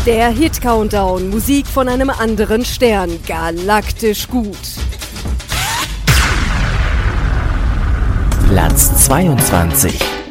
Der Hit-Countdown, Musik von einem anderen Stern, galaktisch gut. Platz 22.